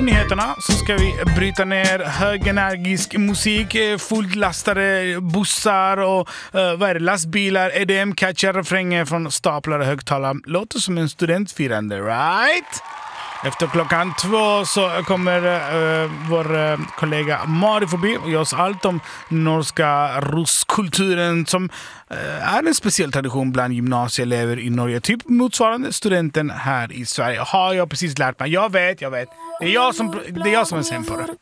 Efter nyheterna så ska vi bryta ner högenergisk musik, fullt lastade bussar och lastbilar, EDM-catcher, refränger från staplade högtalare. Låter som en studentfirande, right? Efter klockan 2 så kommer vår kollega Mari förbi och ger oss allt om norska russkulturen som är en speciell tradition bland gymnasieelever i Norge. Typ motsvarande studenten här i Sverige. Har jag precis lärt mig. Jag vet. Det är jag som är sen på det.